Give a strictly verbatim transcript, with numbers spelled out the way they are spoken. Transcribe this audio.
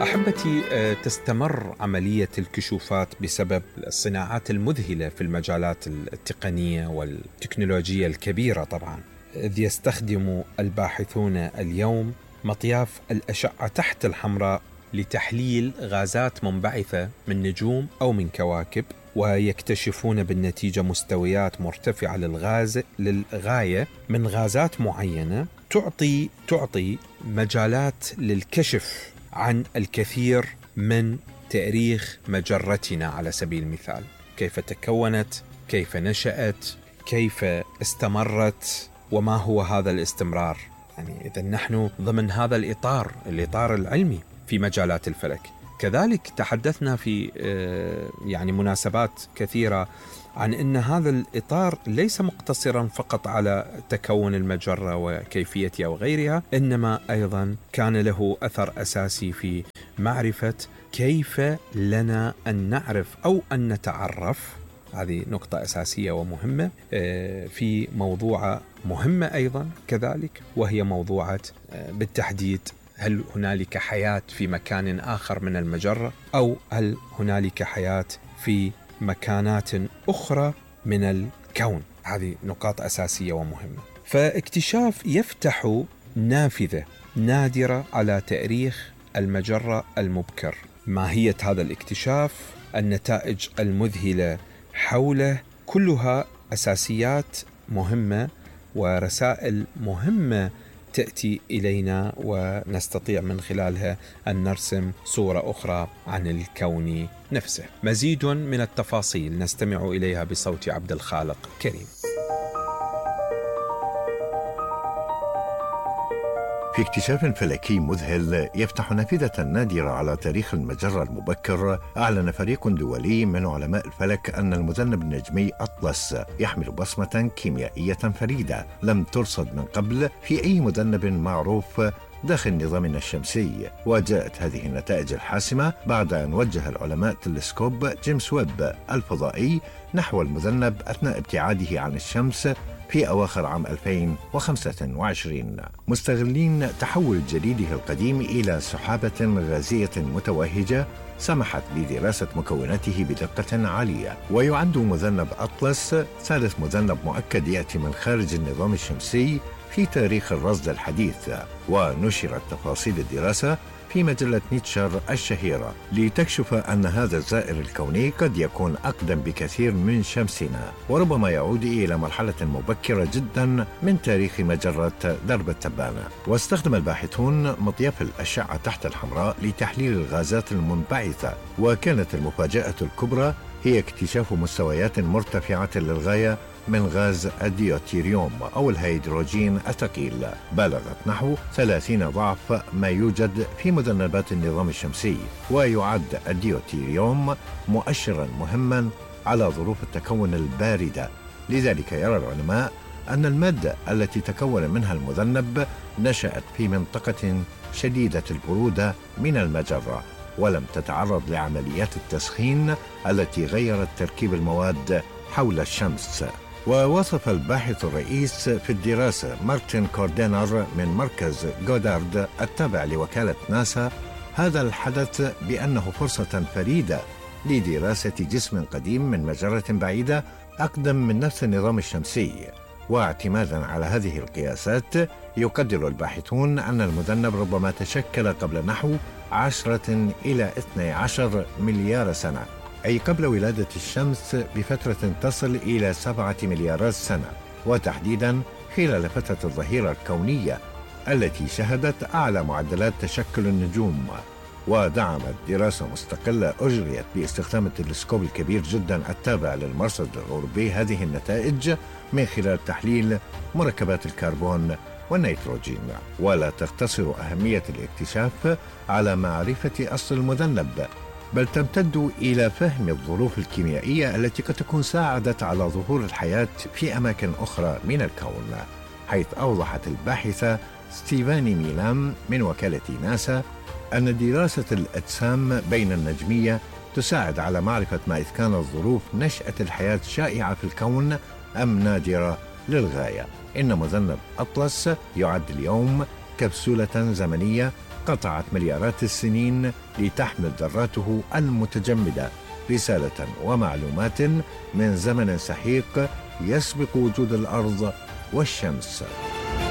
أحبتي، تستمر عملية الكشوفات بسبب الصناعات المذهلة في المجالات التقنية والتكنولوجية الكبيرة طبعا، إذ يستخدم الباحثون اليوم مطياف الأشعة تحت الحمراء لتحليل غازات منبعثة من نجوم أو من كواكب، ويكتشفون بالنتيجة مستويات مرتفعة للغاز للغاية من غازات معينة تعطي تعطي مجالات للكشف عن الكثير من تاريخ مجرتنا. على سبيل المثال، كيف تكونت، كيف نشأت، كيف استمرت، وما هو هذا الاستمرار. يعني إذا نحن ضمن هذا الإطار الإطار العلمي في مجالات الفلك. كذلك تحدثنا في يعني مناسبات كثيرة عن أن هذا الإطار ليس مقتصرا فقط على تكون المجرة وكيفيتها وغيرها، إنما أيضا كان له أثر أساسي في معرفة كيف لنا أن نعرف أو أن نتعرف. هذه نقطة أساسية ومهمة في موضوع مهمة أيضا كذلك، وهي موضوعة بالتحديد: هل هنالك حياة في مكان آخر من المجرة، أو هل هنالك حياة في مكانات أخرى من الكون؟ هذه نقاط أساسية ومهمة. فاكتشاف يفتح نافذة نادرة على تاريخ المجرة المبكر. ماهية هذا الاكتشاف، النتائج المذهلة حوله، كلها أساسيات مهمة ورسائل مهمة تأتي إلينا، ونستطيع من خلالها أن نرسم صورة أخرى عن الكون نفسه. مزيد من التفاصيل نستمع إليها بصوت عبد الخالق كريم. في اكتشاف فلكي مذهل يفتح نافذة نادرة على تاريخ المجرة المبكر، أعلن فريق دولي من علماء الفلك أن المذنب النجمي أطلس يحمل بصمة كيميائية فريدة لم ترصد من قبل في أي مذنب معروف داخل نظامنا الشمسي. وجاءت هذه النتائج الحاسمة بعد أن وجه العلماء تلسكوب جيمس ويب الفضائي نحو المذنب أثناء ابتعاده عن الشمس في أواخر عام ألفين وخمسة وعشرين، مستغلين تحول جليده القديم إلى سحابة غازية متوهجة سمحت بدراسة مكوناته بدقة عالية. ويعد مذنب أطلس ثالث مذنب مؤكد يأتي من خارج النظام الشمسي في تاريخ الرصد الحديث. ونشرت تفاصيل الدراسة في مجلة نيتشر الشهيرة لتكشف أن هذا الزائر الكوني قد يكون أقدم بكثير من شمسنا، وربما يعود إلى مرحلة مبكرة جدا من تاريخ مجرة درب التبانة. واستخدم الباحثون مطياف الأشعة تحت الحمراء لتحليل الغازات المنبعثة، وكانت المفاجأة الكبرى هي اكتشاف مستويات مرتفعة للغاية من غاز الديوتيريوم أو الهيدروجين الثقيل، بلغت نحو ثلاثين ضعف ما يوجد في مذنبات النظام الشمسي. ويعد الديوتيريوم مؤشرا مهما على ظروف التكون الباردة، لذلك يرى العلماء أن المادة التي تكون منها المذنب نشأت في منطقة شديدة البرودة من المجرة، ولم تتعرض لعمليات التسخين التي غيرت تركيب المواد حول الشمس. ووصف الباحث الرئيس في الدراسة مارتن كوردينر من مركز غودارد التابع لوكالة ناسا هذا الحدث بأنه فرصة فريدة لدراسة جسم قديم من مجرة بعيدة أقدم من نفس النظام الشمسي. واعتمادا على هذه القياسات يقدر الباحثون أن المذنب ربما تشكل قبل نحو عشرة إلى اثني عشر مليار سنة، أي قبل ولادة الشمس بفترة تصل إلى سبعة مليارات سنة، وتحديدا خلال فترة الظهيرة الكونية التي شهدت أعلى معدلات تشكل النجوم. ودعمت دراسة مستقلة أجريت باستخدام التلسكوب الكبير جدا التابع للمرصد الأوروبي هذه النتائج من خلال تحليل مركبات الكربون والنيتروجين. ولا تقتصر أهمية الاكتشاف على معرفة أصل المذنب، بل تمتد إلى فهم الظروف الكيميائية التي قد تكون ساعدت على ظهور الحياة في أماكن أخرى من الكون، حيث أوضحت الباحثة ستيفاني ميلام من وكالة ناسا أن دراسة الأجسام بين النجمية تساعد على معرفة ما إذا كانت ظروف نشأة الحياة شائعة في الكون أم نادرة للغاية. إن مذنب أطلس يعد اليوم كبسولة زمنية قطعت مليارات السنين لتحمل ذراته المتجمدة رسالة ومعلومات من زمن سحيق يسبق وجود الأرض والشمس.